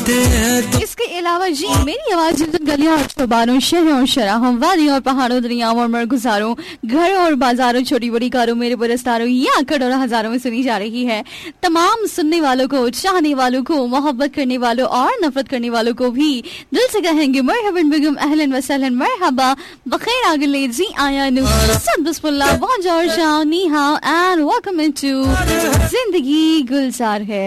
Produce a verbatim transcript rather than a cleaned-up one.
इसके अलावा जी मेरी आवाज गलियों और चौबारों, शहरों शराहों, वादियों और पहाड़ों, दरियाओं और मरगुजारों, घरों और बाजारों, छोटी बड़ी कारों, मेरे पुरस्कारों या करोड़ों हजारों में सुनी जा रही है। तमाम सुनने वालों को, चाहने वालों को, मोहब्बत करने वालों और नफरत करने वालों को भी दिल से कहेंगे मरहबन बिकुम, अहलन व सहलन, मरहबा, बखैर आगले जी आयानु, सब बिस्मिल्लाह, बोंजोर, शाओ, नी हाओ एंड वेलकम इनटू जिंदगी गुलजार है।